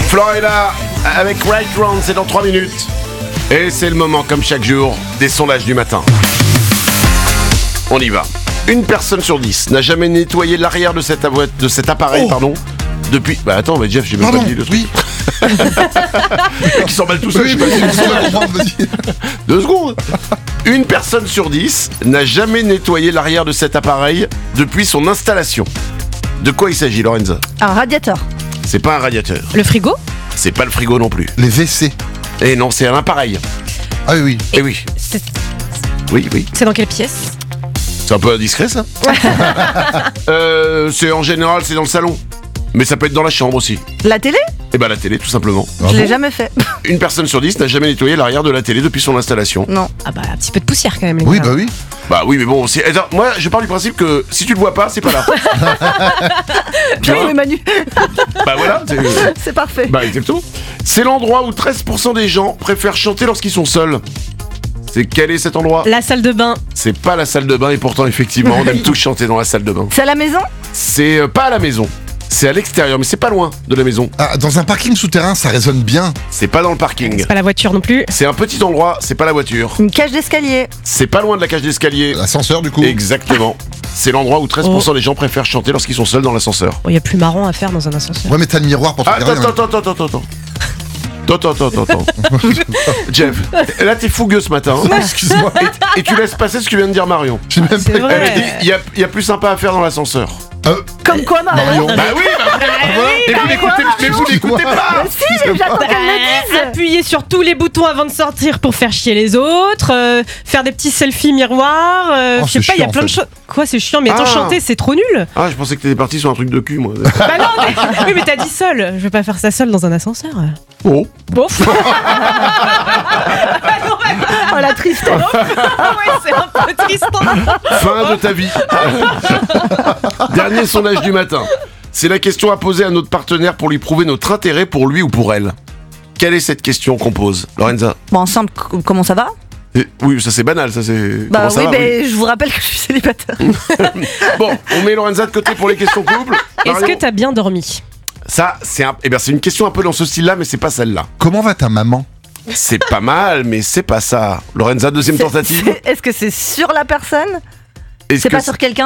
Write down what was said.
Florida avec Right Round, c'est dans 3 minutes. Et c'est le moment, comme chaque jour, des sondages du matin. On y va. Une personne sur 10 n'a jamais nettoyé l'arrière de cet appareil, depuis... Bah attends, mais Jeff, j'ai même pas dit le truc. Oui. Qui s'emballe tout seul, je sais pas si 2 secondes. Une personne sur 10 n'a jamais nettoyé l'arrière de cet appareil depuis son installation. De quoi il s'agit, Lorenza? Un radiateur. C'est pas un radiateur. Le frigo? C'est pas le frigo non plus. Les WC. Et non, c'est un appareil. Ah oui. Et oui. C'est Oui. c'est dans quelle pièce? C'est un peu indiscret, ça. C'est en général, c'est dans le salon. Mais ça peut être dans la chambre aussi. La télé? Et bah la télé, tout simplement. Je l'ai jamais fait. Une personne sur 10 n'a jamais nettoyé l'arrière de la télé depuis son installation. Non. Ah bah un petit peu de poussière quand même. Les Oui, gars. bah oui. Bah oui, mais bon, attends, moi je pars du principe que si tu le vois pas, c'est pas là. Tu vois Oui, Manu. Bah voilà. C'est parfait. Bah exactement. C'est l'endroit où 13% des gens préfèrent chanter lorsqu'ils sont seuls. Quel est cet endroit? La salle de bain. C'est pas la salle de bain et pourtant effectivement on aime tous chanter dans la salle de bain. C'est à la maison? C'est pas à la maison. C'est à l'extérieur mais c'est pas loin de la maison. Ah, dans un parking souterrain, ça résonne bien. C'est pas dans le parking. C'est pas la voiture non plus. C'est un petit endroit, c'est pas la voiture. Une cage d'escalier. C'est pas loin de la cage d'escalier. L'ascenseur, du coup. Exactement. C'est l'endroit où 13% des gens préfèrent chanter lorsqu'ils sont seuls dans l'ascenseur. Il y a plus marrant à faire dans un ascenseur. Ouais, mais t'as le miroir pour te regarder. Attends. Jeff, là t'es fougueux ce matin. Hein. Excuse-moi. Et tu laisses passer ce que vient de dire Marion. J'ai même C'est pas... vrai. Elle m'a dit, il y a plus sympa à faire dans l'ascenseur. Comme quoi, Marion? Bah oui, et vous n'écoutez pas. Si, j'attends qu'elle me dise. Appuyer sur tous les boutons avant de sortir pour faire chier les autres, faire des petits selfies miroirs, je sais c'est pas, il y a chiant, plein en de fait. choses. Quoi, c'est chiant, mais attends, Ah. chanter, c'est trop nul. Ah, je pensais que t'étais parti sur un truc de cul, moi. Bah non, oui, mais t'as dit seul. Je vais pas faire ça seul dans un ascenseur. Oh. Bon. Oh, la tristesse. Ah ouais, c'est un peu triste. Fin de ta vie. Dernier sondage du matin. C'est la question à poser à notre partenaire pour lui prouver notre intérêt pour lui ou pour elle. Quelle est cette question qu'on pose, Lorenza? Bon, ensemble, comment ça va? Oui, ça c'est banal, ça c'est... Bah Comment ça oui, va, mais je vous rappelle que je suis célibataire. Bon, on met Lorenza de côté pour les questions couple. Est-ce Marion, que t'as bien dormi? ça, c'est c'est une question un peu dans ce style-là, mais c'est pas celle-là. Comment va ta maman? C'est pas mal, mais c'est pas ça. Lorenza, deuxième tentative. Est-ce que c'est sur la personne? Est-ce C'est que pas sur quelqu'un